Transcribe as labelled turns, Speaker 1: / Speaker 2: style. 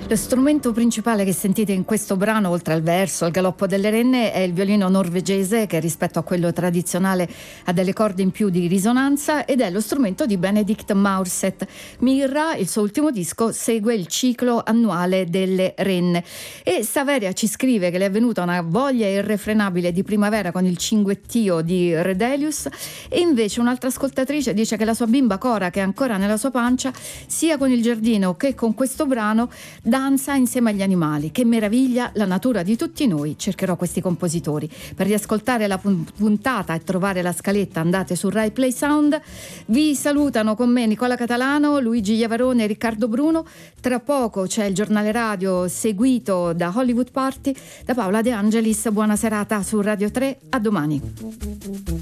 Speaker 1: Lo strumento principale che sentite in questo brano, oltre al verso, al galoppo delle renne, è il violino norvegese, che rispetto a quello tradizionale ha delle corde in più di risonanza, ed è lo strumento di Benedikt Maurseth. Mirra, il suo ultimo disco, segue il ciclo annuale delle renne. E Saveria ci scrive che le è venuta una voglia irrefrenabile di primavera con il cinguettio di Redelius, e invece un'altra ascoltatrice dice che la sua bimba Cora, che è ancora nella sua pancia, sia con il giardino che con questo brano danza insieme agli animali. Che meraviglia la natura di tutti noi. Cercherò questi compositori. Per riascoltare la puntata e trovare la scaletta andate su Rai Play Sound. Vi salutano con me Nicola Catalano, Luigi Iavarone e Riccardo Bruno. Tra poco c'è il giornale radio seguito da Hollywood Party. Da Paola De Angelis, buona serata su Radio 3, a domani.